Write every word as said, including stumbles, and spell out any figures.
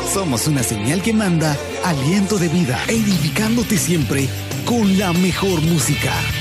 Somos una señal que manda aliento de vida, edificándote siempre con la mejor música.